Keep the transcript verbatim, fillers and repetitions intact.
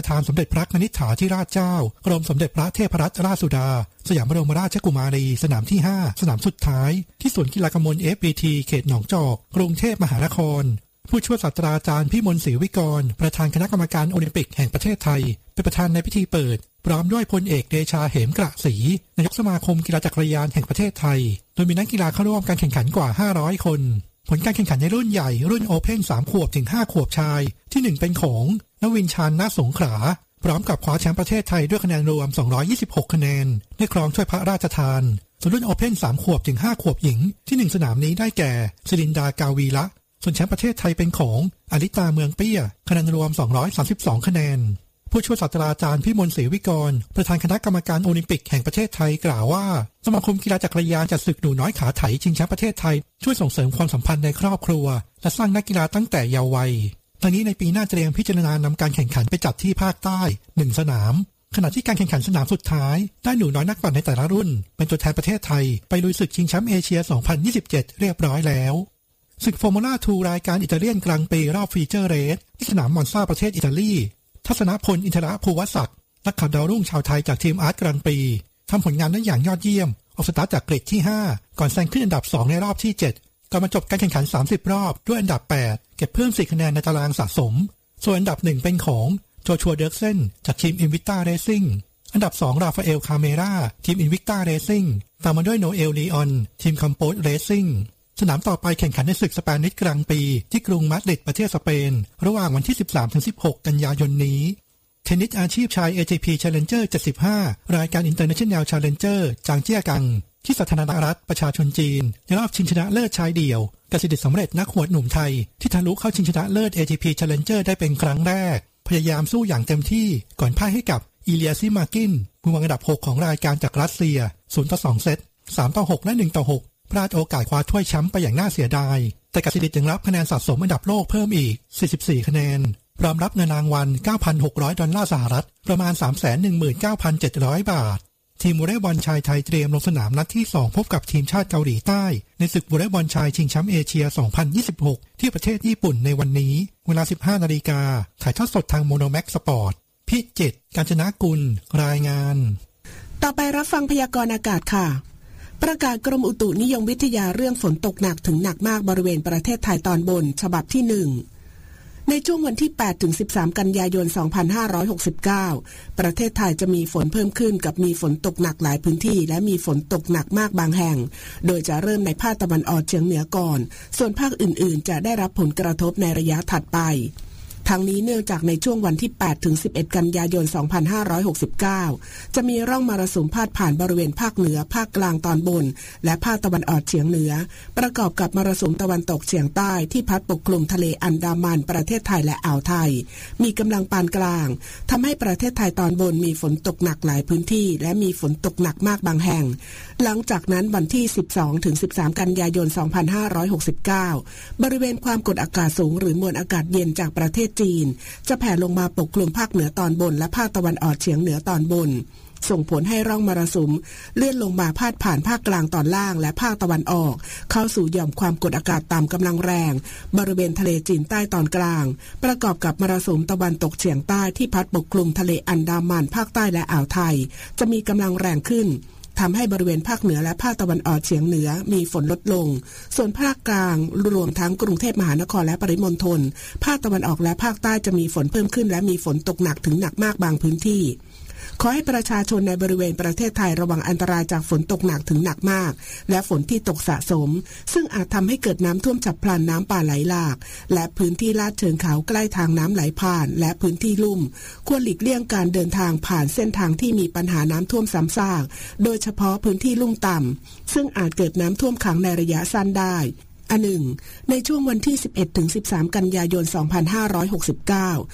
ประธานสมเด็จพระนิธิฐาธิราชเจ้ากรมสมเด็จพระเทพรัตนราชสุดาสยามบรมราชกุมารีสนามที่ห้าสนามสุดท้ายที่สวนกีฬากมล เอฟ บี ที เขตหนองจอกกรุงเทพมหานครผู้ช่วยศาสตราจารย์พิมลศรีวิกรประธานคณะกรรมการโอลิมปิกแห่งประเทศไทยเป็นประธานในพิธีเปิดพร้อมด้วยพลเอกเดชาเหมกระศรีนายกสมาคมกีฬาจักรยานแห่งประเทศไทยโดยมีนักกีฬาเข้าร่วมการแข่งขันกว่าห้าร้อยคนผลการแข่งขันในรุ่นใหญ่รุ่นโอเพ่นสามขวบถึงห้าขวบชายที่หนึ่งเป็นของนวินชาญ ณ สงขลาพร้อมกับคว้าแชมป์ประเทศไทยด้วยคะแนนรวมสองร้อยยี่สิบหกคะแนนได้ครองถ้วยพระราชทานส่วนรุ่นโอเพ่นสามขวบถึงห้าขวบหญิงที่หนึ่งสนามนี้ได้แก่ศิรินดากาวีละส่วนแชมป์ประเทศไทยเป็นของอลิตาเมืองเปี้ยคะแนนรวมสองร้อยสามสิบสองคะแนนผู้ช่วยศาสตราจารย์พิมลศรีวิกรประธานคณะกรรมการโอลิมปิกแห่งประเทศไทยกล่าวว่าสมาคมกีฬาจักรยานจัดศึกหนูน้อยขาไถชิงแชมป์ประเทศไทยช่วยส่งเสริมความสัมพันธ์ในครอบครัวและสร้างนักกีฬาตั้งแต่เยาว์วัยทั้งนี้ในปีหน้าเตรียมพิจารณานำการแข่งขันไปจัดที่ภาคใต้หนึ่งสนามขณะที่การแข่งขันสนามสุดท้ายได้หนูน้อยนักปั่นในแต่ละรุ่นเป็นตัวแทนประเทศไทยไปลุยศึกชิงแชมป์เอเชียสองพันยี่สิบเจ็ดเรียบร้อยแล้วศึกฟอร์มูล่าทูรายการอิตาเลียนกลางปีรอบฟีเจอร์เรสที่สนามมอนซาประเทศอิตาลีทัศนพลอินทรภูวศักดิ์นักขับดาวรุ่งชาวไทยจากทีมอาร์ตกลางปีทำผลงานได้อย่างยอดเยี่ยมออกสตาร์ทจากเกรดที่ห้าก่อนแซงขึ้นอันดับสองในรอบที่เจ็ดก่อนมาจบการแข่งขันสามสิบรอบด้วยอันดับแปดเก็บเพิ่มสี่คะแนนในตารางสะสมส่วนอันดับหนึ่งเป็นของโจชัวเดิร์กเซนจากทีมอินวิกตาเรซิ่งอันดับสองราฟาเอลคาเมราทีมอินวิกตาเรซิ่งตามมาด้วยโนเอลลีออนทีมคัมโปสเรซิ่งสนามต่อไปแข่งขันในศึกสเปนิชกลางปีที่กรุงมาดริดประเทศสเปนระหว่างวันที่ สิบสามถึงสิบหก กันยายนนี้เทนนิสอาชีพชาย เอ ที พี Challenger เจ็ดสิบห้ารายการ International Challenger จางเจี้ยกังที่สาธารณรัฐประชาชนจีนในรอบชิงชนะเลิศชายเดี่ยวกสิทธิ์สำเร็จนักหวดหนุ่มไทยที่ทะลุเข้าชิงชนะเลิศ เอ ที พี Challenger ได้เป็นครั้งแรกพยายามสู้อย่างเต็มที่ก่อนพ่ายให้กับอีเลียซิมากินมือวางอันดับหกของรายการจากรัสเซียศูนย์ต่อสองเซตสามต่อหกและหนึ่งต่อหกพลาดโอกาสคว้าถ้วยแชมป์ไปอย่างน่าเสียดายแต่กสิทธิ์ยังรับคะแนนสะสมอันดับโลกเพิ่มอีกสี่สิบสี่คะแนนพร้อมรับเงินรางวัล เก้าพันหกร้อย ดอลลาร์สหรัฐประมาณ สามแสนหนึ่งหมื่นเก้าพันเจ็ดร้อย บาททีมวอลเลย์บอลชายไทยเตรียมลงสนามนัดที่สองพบกับทีมชาติเกาหลีใต้ในศึกวอลเลย์บอลชายชิงแชมป์เอเชียสองพันยี่สิบหกที่ประเทศญี่ปุ่นในวันนี้เวลา สิบห้านาฬิกาถ่ายทอดสดทางโมโนแม็กสปอร์ตพิจิตรกาญจนกุลรายงานต่อไปรับฟังพยากรณ์อากาศค่ะประกาศกรมอุตุนิยมวิทยาเรื่องฝนตกหนักถึงหนักมากบริเวณประเทศไทยตอนบนฉบับที่หนึ่งในช่วงวันที่แปดถึงสิบสามกันยายนสองพันห้าร้อยหกสิบเก้าประเทศไทยจะมีฝนเพิ่มขึ้นกับมีฝนตกหนักหลายพื้นที่และมีฝนตกหนักมากบางแห่งโดยจะเริ่มในภาคตะวันออกเฉียงเหนือก่อนส่วนภาคอื่นๆจะได้รับผลกระทบในระยะถัดไปทั้งนี้เนื่องจากในช่วงวันที่แปดถึงสิบเอ็ดกันยายนสองพันห้าร้อยหกสิบเก้าจะมีร่องมรสุมพาดผ่านบริเวณภาคเหนือภาคกลางตอนบนและภาคตะวันออกเฉียงเหนือประกอบกับมรสุมตะวันตกเฉียงใต้ที่พัดปกคลุมทะเลอันดามันประเทศไทยและอ่าวไทยมีกำลังปานกลางทำให้ประเทศไทยตอนบนมีฝนตกหนักหลายพื้นที่และมีฝนตกหนักมากบางแห่งหลังจากนั้นวันที่สิบสองถึงสิบสามกันยายนสองพันห้าร้อยหกสิบเก้าบริเวณความกดอากาศสูงหรือมวลอากาศเย็นจากประเทศจีนจะแผ่ลงมาปกคลุมภาคเหนือตอนบนและภาคตะวันออกเฉียงเหนือตอนบนส่งผลให้ร่องมรสุมเลื่อนลงมาพาดผ่านภาคกลางตอนล่างและภาคตะวันออกเข้าสู่หย่อมความกดอากาศต่ำกำลังแรงบริเวณทะเลจีนใต้ตอนกลางประกอบกับมรสุมตะวันตกเฉียงใต้ที่พัดปกคลุมทะเลอันดามันภาคใต้และอ่าวไทยจะมีกำลังแรงขึ้นทำให้บริเวณภาคเหนือและภาคตะวันออกเฉียงเหนือมีฝนลดลงส่วนภาคกลางรวมทั้งกรุงเทพมหานครและปริมณฑลภาคตะวันออกและภาคใต้จะมีฝนเพิ่มขึ้นและมีฝนตกหนักถึงหนักมากบางพื้นที่ขอให้ประชาชนในบริเวณประเทศไทยระวังอันตรายจากฝนตกหนักถึงหนักมากและฝนที่ตกสะสมซึ่งอาจทำให้เกิดน้ำท่วมฉับพลันน้ำป่าไหลหลากและพื้นที่ลาดเชิงเขาใกล้ทางน้ำไหลผ่านและพื้นที่ลุ่มควรหลีกเลี่ยงการเดินทางผ่านเส้นทางที่มีปัญหาน้ำท่วมซ้ำซากโดยเฉพาะพื้นที่ลุ่มต่ำซึ่งอาจเกิดน้ำท่วมขังในระยะสั้นได้อันหนึ่งในช่วงวันที่สิบเอ็ดถึงสิบสามกันยายนสองพันห้าร้อยหกสิบเก้า